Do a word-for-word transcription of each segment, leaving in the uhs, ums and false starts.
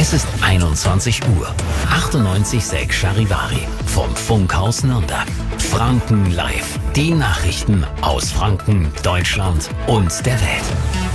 Es ist einundzwanzig Uhr. achtundneunzig Komma sechs Charivari vom Funkhaus Nürnberg. Franken live. Die Nachrichten aus Franken, Deutschland und der Welt.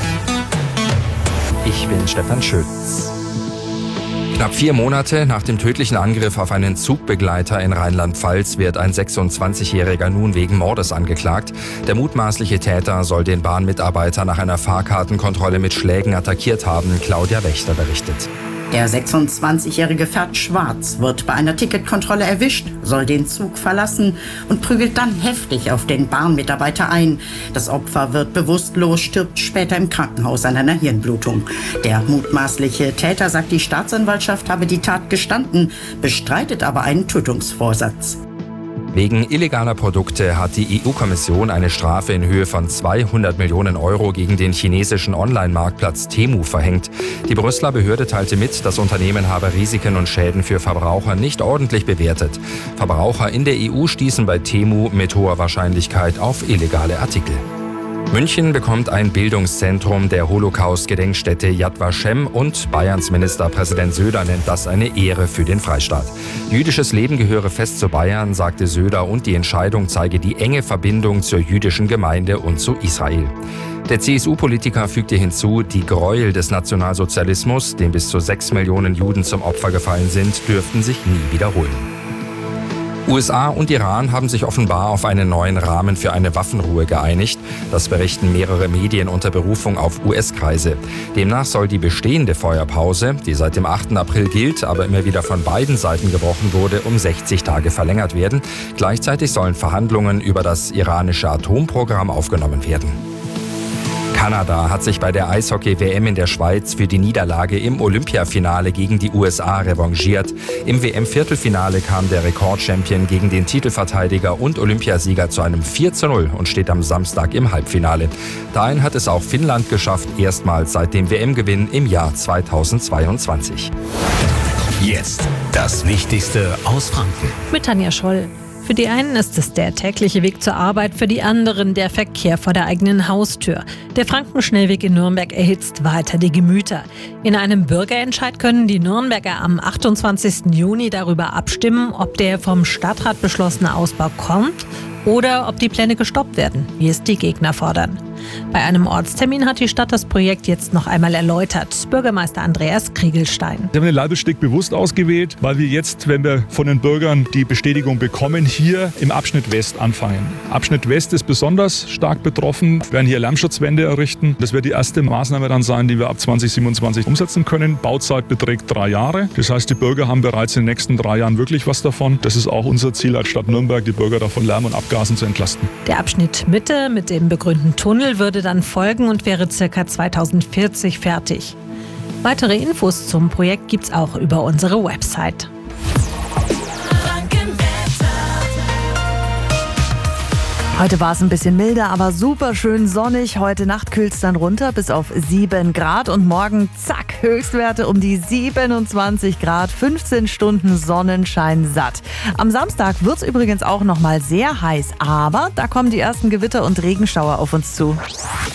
Ich bin Stefan Schütz. Knapp vier Monate nach dem tödlichen Angriff auf einen Zugbegleiter in Rheinland-Pfalz wird ein sechsundzwanzigjähriger nun wegen Mordes angeklagt. Der mutmaßliche Täter soll den Bahnmitarbeiter nach einer Fahrkartenkontrolle mit Schlägen attackiert haben, Claudia Wächter berichtet. Der sechsundzwanzigjährige fährt schwarz, wird bei einer Ticketkontrolle erwischt, soll den Zug verlassen und prügelt dann heftig auf den Bahnmitarbeiter ein. Das Opfer wird bewusstlos, stirbt später im Krankenhaus an einer Hirnblutung. Der mutmaßliche Täter sagt, die Staatsanwaltschaft habe die Tat gestanden, bestreitet aber einen Tötungsvorsatz. Wegen illegaler Produkte hat die E U-Kommission eine Strafe in Höhe von zweihundert Millionen Euro gegen den chinesischen Online-Marktplatz Temu verhängt. Die Brüsseler Behörde teilte mit, das Unternehmen habe Risiken und Schäden für Verbraucher nicht ordentlich bewertet. Verbraucher in der E U stießen bei Temu mit hoher Wahrscheinlichkeit auf illegale Artikel. München bekommt ein Bildungszentrum der Holocaust-Gedenkstätte Yad Vashem und Bayerns Ministerpräsident Söder nennt das eine Ehre für den Freistaat. Jüdisches Leben gehöre fest zu Bayern, sagte Söder, und die Entscheidung zeige die enge Verbindung zur jüdischen Gemeinde und zu Israel. Der C S U-Politiker fügte hinzu, die Gräuel des Nationalsozialismus, dem bis zu sechs Millionen Juden zum Opfer gefallen sind, dürften sich nie wiederholen. U S A und Iran haben sich offenbar auf einen neuen Rahmen für eine Waffenruhe geeinigt. Das berichten mehrere Medien unter Berufung auf U S-Kreise. Demnach soll die bestehende Feuerpause, die seit dem achten April gilt, aber immer wieder von beiden Seiten gebrochen wurde, um sechzig Tage verlängert werden. Gleichzeitig sollen Verhandlungen über das iranische Atomprogramm aufgenommen werden. Kanada hat sich bei der Eishockey-W M in der Schweiz für die Niederlage im Olympiafinale gegen die U S A revanchiert. Im W M-Viertelfinale kam der Rekordchampion gegen den Titelverteidiger und Olympiasieger zu einem vier zu null und steht am Samstag im Halbfinale. Dahin hat es auch Finnland geschafft, erstmals seit dem W M-Gewinn im Jahr zweitausendzweiundzwanzig. Jetzt das Wichtigste aus Franken. Mit Tanja Scholl. Für die einen ist es der tägliche Weg zur Arbeit, für die anderen der Verkehr vor der eigenen Haustür. Der Frankenschnellweg in Nürnberg erhitzt weiter die Gemüter. In einem Bürgerentscheid können die Nürnberger am achtundzwanzigsten Juni darüber abstimmen, ob der vom Stadtrat beschlossene Ausbau kommt oder ob die Pläne gestoppt werden, wie es die Gegner fordern. Bei einem Ortstermin hat die Stadt das Projekt jetzt noch einmal erläutert. Bürgermeister Andreas Kriegelstein. Wir haben den Leibelsteg bewusst ausgewählt, weil wir jetzt, wenn wir von den Bürgern die Bestätigung bekommen, hier im Abschnitt West anfangen. Abschnitt West ist besonders stark betroffen. Wir werden hier Lärmschutzwände errichten. Das wird die erste Maßnahme dann sein, die wir ab zweitausendsiebenundzwanzig umsetzen können. Bauzeit beträgt drei Jahre. Das heißt, die Bürger haben bereits in den nächsten drei Jahren wirklich was davon. Das ist auch unser Ziel als Stadt Nürnberg, die Bürger davon Lärm und Abgasen zu entlasten. Der Abschnitt Mitte mit dem begrünten Tunnel würde dann folgen und wäre ca. zweitausendvierzig fertig. Weitere Infos zum Projekt gibt's auch über unsere Website. Heute war es ein bisschen milder, aber super schön sonnig. Heute Nacht kühlt es dann runter bis auf sieben Grad und morgen, zack, Höchstwerte um die siebenundzwanzig Grad, fünfzehn Stunden Sonnenschein satt. Am Samstag wird es übrigens auch noch mal sehr heiß, aber da kommen die ersten Gewitter und Regenschauer auf uns zu.